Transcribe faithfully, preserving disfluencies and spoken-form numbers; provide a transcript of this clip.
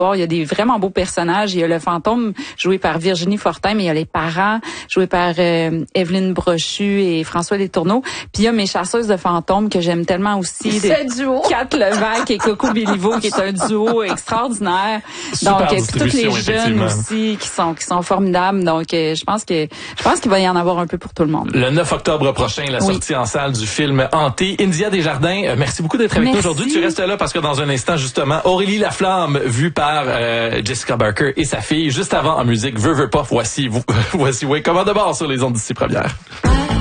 Il y a des vraiment beaux personnages. Il y a le fantôme joué par Virginie Fortin, mais il y a les parents joués par euh, Evelyne Brochu et François Letourneau. Puis il y a mes chasseuses de fantômes que j'aime tellement aussi. Ce duo. Kat Levac et Coco Béliveau, qui est un duo extraordinaire. Super Donc euh, toutes les jeunes effectivement. aussi qui sont qui sont formidables. Donc euh, je pense que je pense qu'il va y en avoir un peu pour tout le monde. Le neuf octobre prochain, la oui. sortie en salle du film Hanté. India Desjardins, euh, merci beaucoup d'être avec merci. nous aujourd'hui. Tu restes là parce que dans un instant, justement, Aurélie Laflamme, vue par euh, Jessica Barker et sa fille. Juste avant, en musique, Veux, veux pas, voici, voici, oui, comment de bord sur les ondes d'ici première.